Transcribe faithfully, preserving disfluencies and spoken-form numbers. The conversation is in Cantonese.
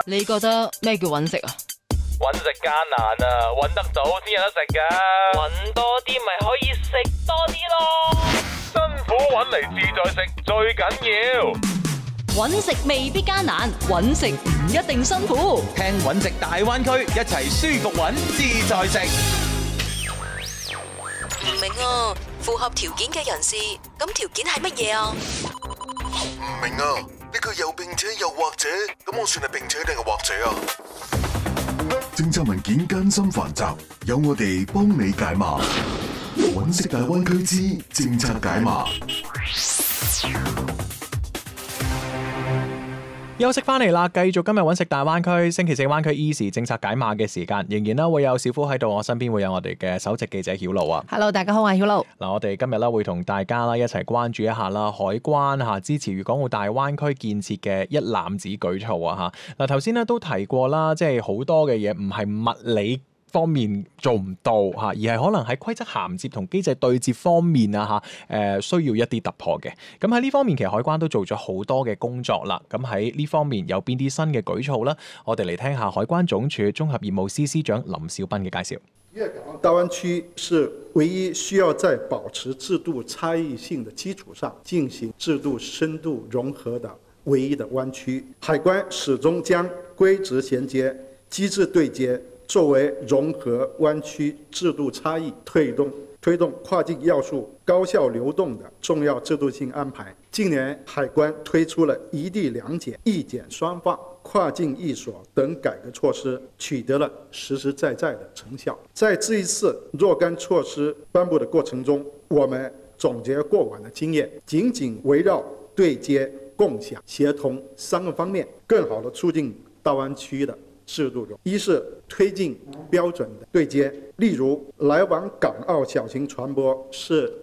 你覺得咩叫揾食啊？ 揾食艱難啊，揾得到先有得食㗎。 揾多啲咪可以食多啲咯。 辛苦揾嚟自在食最緊要。 揾食未必艱難，揾食唔一定辛苦。 聽揾食大灣區，一齊舒服揾自在食。 唔明啊，符合條件嘅人士，咁條件係乜嘢啊？ 唔明啊，呢句又並且又或者，咁我算係並且定係或者啊？政策文件艱辛繁雜，有我哋幫你解碼。揾食大灣區之政策解碼。 休息翻嚟啦，繼續今日揾食大灣區星期四灣區 Easy 政策解碼嘅時間，仍然啦會有小夫喺度，我身邊會有我哋嘅首席記者曉露啊。 Hello， 大家好，我係曉露。 嗱，我哋今日啦會同大家啦一齊關注一下啦，海關嚇支持粵港澳大灣區建設嘅一攬子舉措啊嚇。嗱，頭先咧都提過啦，即係好多嘅嘢唔係物理方面做唔到嚇，而係可能喺規則銜接同機制對接方面啊嚇，誒需要一啲突破嘅。咁喺呢方面，其實海關都做咗好多嘅工作啦。咁喺呢方面有邊啲新嘅舉措呢？我哋嚟聽下海關總署綜合業務司司長林少斌嘅介紹。 粵港大灣區是唯一需要在保持制度差異性的基礎上進行制度深度融合的唯一的灣區。海關始終將規則銜接、機制對接作為融合灣區制度差異、推動推動跨境要素高效流動的重要制度性安排。近年，海關推出了一地兩檢、一檢雙放、跨境一鎖等改革措施，取得了實實在在的成效。在這一次若干措施頒布的過程中，我們總結過往的經驗，緊緊圍繞對接、共享、協同三個方面，更好地促進大灣區的制度中，一是推進標準的對接，例如來往港澳小型船舶是